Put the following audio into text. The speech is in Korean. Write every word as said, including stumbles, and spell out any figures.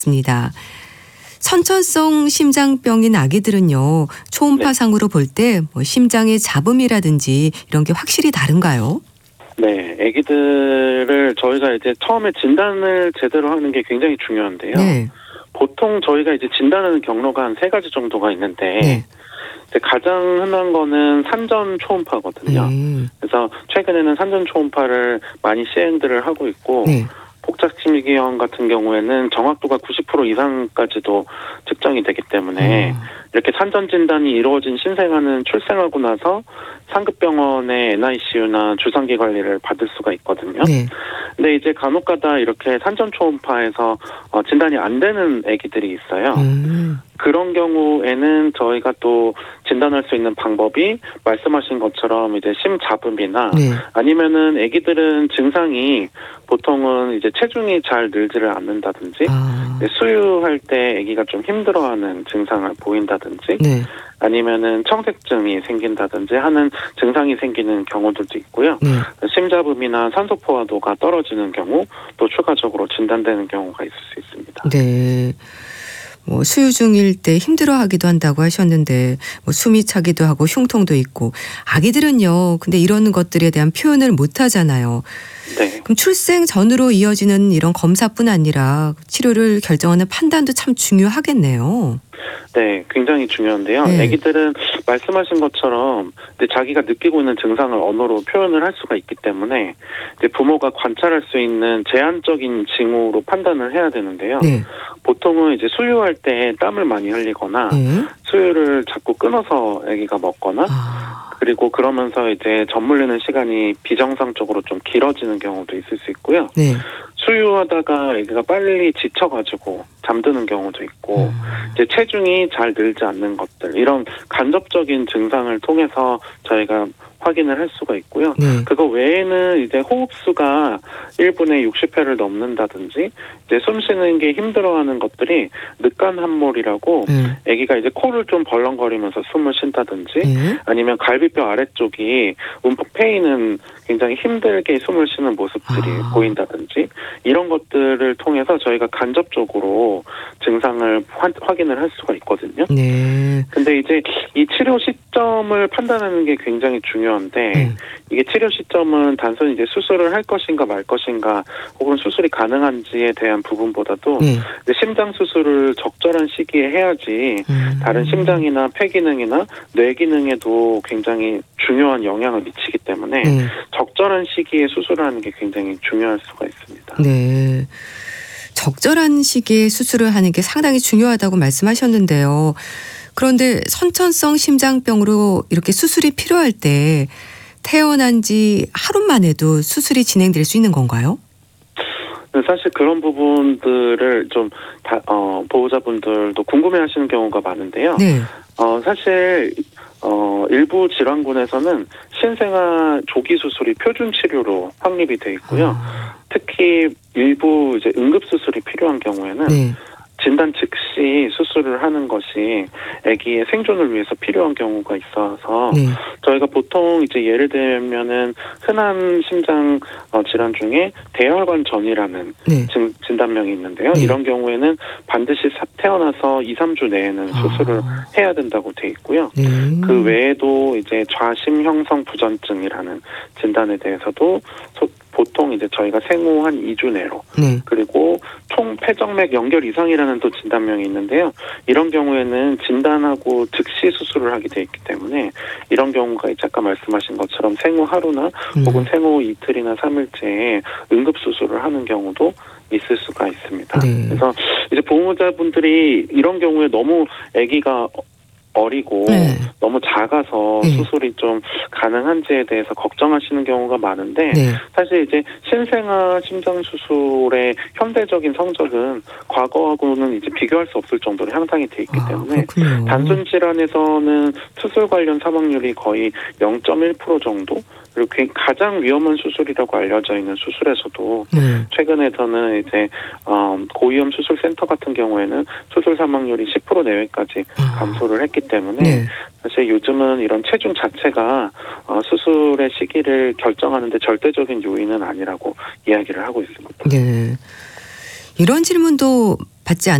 습니다. 선천성 심장병인 아기들은요, 초음파상으로 볼 때 뭐 심장의 잡음이라든지 이런 게 확실히 다른가요? 네, 아기들을 저희가 이제 처음에 진단을 제대로 하는 게 굉장히 중요한데요. 네. 보통 저희가 이제 진단하는 경로가 한 세 가지 정도가 있는데, 네. 이제 가장 흔한 거는 산전 초음파거든요. 네. 그래서 최근에는 산전 초음파를 많이 시행들을 하고 있고, 네. 복잡심기형 같은 경우에는 정확도가 구십 퍼센트 이상까지도 측정이 되기 때문에 음. 이렇게 산전 진단이 이루어진 신생아는 출생하고 나서 상급병원의 엔아이씨유나 주상기 관리를 받을 수가 있거든요. 네. 근데 이제 간혹가다 이렇게 산전 초음파에서 어, 진단이 안 되는 아기들이 있어요. 음. 그런 경우에는 저희가 또 진단할 수 있는 방법이 말씀하신 것처럼 이제 심잡음이나 네. 아니면은 아기들은 증상이 보통은 이제 체중이 잘 늘지를 않는다든지 아. 수유할 때 아기가 좀 힘들어하는 증상을 보인다든지 네. 아니면은 청색증이 생긴다든지 하는 증상이 생기는 경우들도 있고요. 네. 심잡음이나 산소 포화도가 떨어지는 경우 또 추가적으로 진단되는 경우가 있을 수 있습니다. 네. 뭐 수유 중일 때 힘들어하기도 한다고 하셨는데 뭐 숨이 차기도 하고 흉통도 있고 아기들은요. 근데 이런 것들에 대한 표현을 못 하잖아요. 네. 그럼 출생 전으로 이어지는 이런 검사뿐 아니라 치료를 결정하는 판단도 참 중요하겠네요. 네, 굉장히 중요한데요. 네. 아기들은 말씀하신 것처럼 이제 자기가 느끼고 있는 증상을 언어로 표현을 할 수가 있기 때문에 이제 부모가 관찰할 수 있는 제한적인 징후로 판단을 해야 되는데요. 네. 보통은 이제 수유할 때 땀을 많이 흘리거나 네. 수유를 자꾸 끊어서 아기가 먹거나 아. 그리고 그러면서 이제 젖물리는 시간이 비정상적으로 좀 길어지는 경우도 있을 수 있고요. 네. 수유하다가 아기가 빨리 지쳐가지고 잠드는 경우도 있고 음. 이제 체중이 잘 늘지 않는 것들 이런 간접적인 증상을 통해서 저희가 확인을 할 수가 있고요. 네. 그거 외에는 이제 호흡수가 일 분에 육십 회를 넘는다든지 이제 숨 쉬는 게 힘들어하는 것들이 늑간함몰이라고 네. 아기가 이제 코를 좀 벌렁거리면서 숨을 쉰다든지 네. 아니면 갈비뼈 아래쪽이 움푹 패이는 굉장히 힘들게 숨을 쉬는 모습들이 아. 보인다든지 이런 것들을 통해서 저희가 간접적으로 증상을 화, 확인을 할 수가 있거든요. 네. 근데 이제 이 치료 시점을 판단하는 게 굉장히 중요한데 네. 이게 치료 시점은 단순히 이제 수술을 할 것인가 말 것인가 혹은 수술이 가능한지에 대한 부분보다도 네. 이제 심장 수술을 적절한 시기에 해야지 음. 다른 심장이나 폐 기능이나 뇌 기능에도 굉장히 중요한 영향을 미치기 때문에 네. 적절한 시기에 수술을 하는 게 굉장히 중요할 수가 있습니다. 네. 적절한 시기에 수술을 하는 게 상당히 중요하다고 말씀하셨는데요. 그런데 선천성 심장병으로 이렇게 수술이 필요할 때 태어난 지 하루만 해도 수술이 진행될 수 있는 건가요? 사실 그런 부분들을 좀 다, 어, 보호자분들도 궁금해하시는 경우가 많은데요. 네. 어, 사실 어, 일부 질환군에서는 신생아 조기 수술이 표준 치료로 확립이 돼 있고요. 아. 특히 일부 이제 응급 수술이 필요한 경우에는 네. 진단 즉시 수술을 하는 것이 아기의 생존을 위해서 필요한 경우가 있어서 네. 저희가 보통 이제 예를 들면은 흔한 심장 어, 질환 중에 대혈관 전이라는 네. 진, 진단명이 있는데요. 네. 이런 경우에는 반드시 사, 태어나서 이, 삼 주 내에는 수술을 아. 해야 된다고 돼 있고요. 네. 그 외에도 이제 좌심형성 부전증이라는 진단에 대해서도 소, 보통 이제 저희가 생후 한 이 주 내로 네. 그리고 총 폐정맥 연결 이상이라는 또 진단명이 있는데요. 이런 경우에는 진단하고 즉시 수술을 하게 돼 있기 때문에 이런 경우가 이제 아까 말씀하신 것처럼 생후 하루나 음. 혹은 생후 이틀이나 삼일째에 응급 수술을 하는 경우도 있을 수가 있습니다. 네. 그래서 이제 보호자분들이 이런 경우에 너무 아기가 어리고 네. 너무 작아서 네. 수술이 좀 가능한지에 대해서 걱정하시는 경우가 많은데 네. 사실 이제 신생아 심장 수술의 현대적인 성적은 과거하고는 이제 비교할 수 없을 정도로 향상이 돼 있기 아, 때문에 그렇군요. 단순 질환에서는 수술 관련 사망률이 거의 영 점 일 퍼센트 정도 그리고 가장 위험한 수술이라고 알려져 있는 수술에서도 네. 최근에서는 이제 고위험 수술센터 같은 경우에는 수술 사망률이 십 퍼센트 내외까지 감소를 했기 때문에 네. 사실 요즘은 이런 체중 자체가 수술의 시기를 결정하는 데 절대적인 요인은 아니라고 이야기를 하고 있습니다. 네. 이런 질문도 받지